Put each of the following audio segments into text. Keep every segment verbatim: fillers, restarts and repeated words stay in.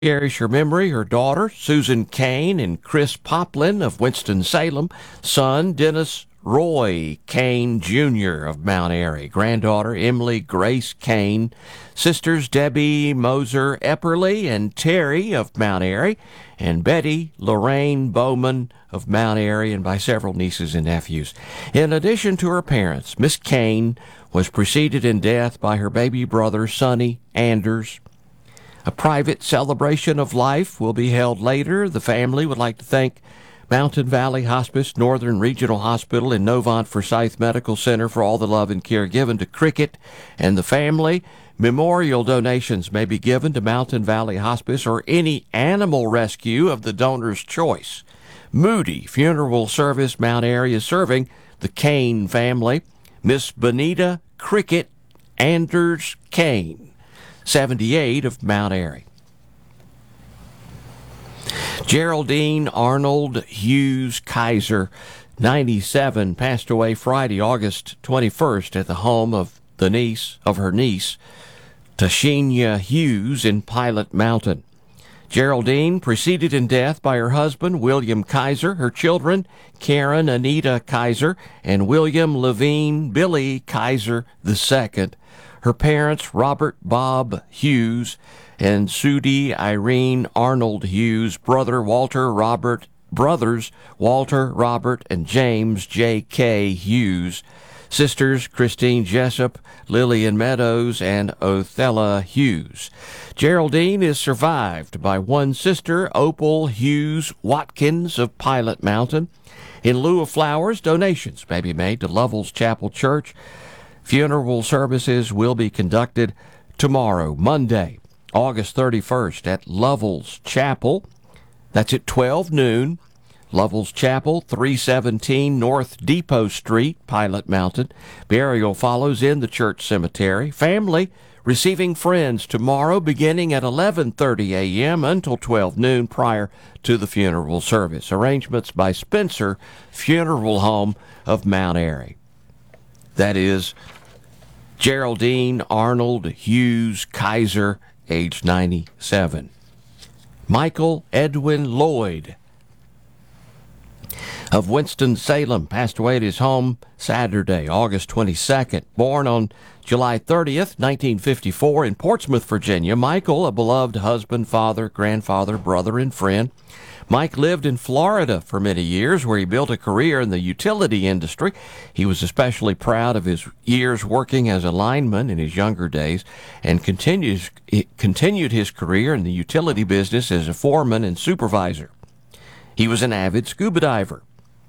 Cherish her memory, her daughter, Susan Kane and Chris Poplin of Winston-Salem, son, Dennis Roy Kane Junior of Mount Airy, granddaughter, Emily Grace Kane, sisters, Debbie Moser Epperly and Terry of Mount Airy, and Betty Lorraine Bowman of Mount Airy, and by several nieces and nephews. In addition to her parents, Miss Kane was preceded in death by her baby brother, Sonny Anders. A private celebration of life will be held later. The family would like to thank Mountain Valley Hospice, Northern Regional Hospital, and Novant Forsyth Medical Center for all the love and care given to Cricket and the family. Memorial donations may be given to Mountain Valley Hospice or any animal rescue of the donor's choice. Moody Funeral Service, Mount Airy, is serving the Kane family. Miss Benita Cricket Anders Kane, seventy-eight, of Mount Airy. Geraldine Arnold Hughes Kaiser, ninety-seven, passed away Friday, August twenty-first, at the home of the niece of her niece, Tashinia Hughes, in Pilot Mountain. Geraldine preceded in death by her husband, William Kaiser, her children, Karen Anita Kaiser, and William Levine Billy Kaiser the second. Her parents, Robert Bob Hughes and Sudie Irene Arnold Hughes, brother Walter Robert, brothers Walter Robert and James J K Hughes, sisters Christine Jessup, Lillian Meadows, and Othella Hughes. Geraldine is survived by one sister, Opal Hughes Watkins of Pilot Mountain. In lieu of flowers, donations may be made to Lovell's Chapel Church. Funeral services will be conducted tomorrow, Monday, August thirty-first, at Lovell's Chapel. That's at twelve noon. Lovell's Chapel, three seventeen North Depot Street, Pilot Mountain. Burial follows in the church cemetery. Family receiving friends tomorrow beginning at eleven thirty a.m. until twelve noon prior to the funeral service. Arrangements by Spencer Funeral Home of Mount Airy. That is Geraldine Arnold Hughes Kaiser, age ninety-seven. Michael Edwin Lloyd of Winston-Salem passed away at his home Saturday, August twenty-second. Born on July thirtieth, nineteen fifty-four, in Portsmouth, Virginia, Michael, a beloved husband, father, grandfather, brother, and friend. Mike lived in Florida for many years, where he built a career in the utility industry. He was especially proud of his years working as a lineman in his younger days, and continues, continued his career in the utility business as a foreman and supervisor. He was an avid scuba diver.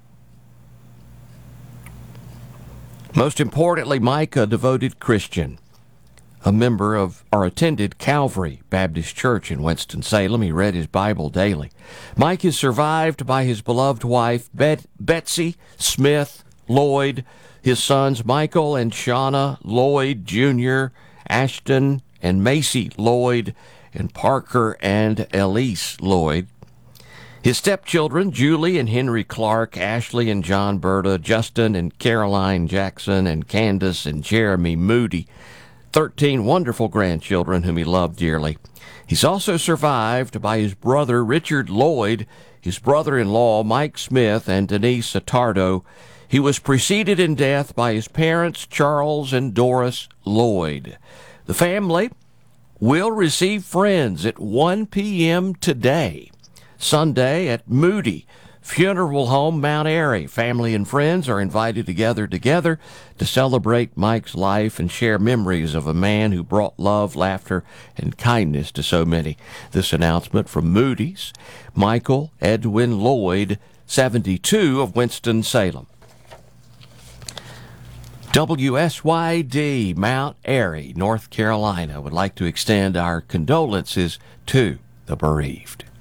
Most importantly, Mike, a devoted Christian, a member of or attended Calvary Baptist Church in Winston-Salem. He read his Bible daily. Mike is survived by his beloved wife, Bet- Betsy Smith Lloyd, his sons Michael and Shauna Lloyd Junior, Ashton and Macy Lloyd, and Parker and Elise Lloyd. His stepchildren, Julie and Henry Clark, Ashley and John Berta, Justin and Caroline Jackson, and Candace and Jeremy Moody. thirteen wonderful grandchildren whom he loved dearly. He's also survived by his brother, Richard Lloyd, his brother-in-law, Mike Smith, and Denise Attardo. He was preceded in death by his parents, Charles and Doris Lloyd. The family will receive friends at one p.m. today, Sunday, at Moody Funeral Home, Mount Airy. Family and friends are invited to gather together to celebrate Mike's life and share memories of a man who brought love, laughter, and kindness to so many. This announcement from Moody's, Michael Edwin Lloyd, seventy-two, of Winston-Salem. W S Y D, Mount Airy, North Carolina, would like to extend our condolences to the bereaved.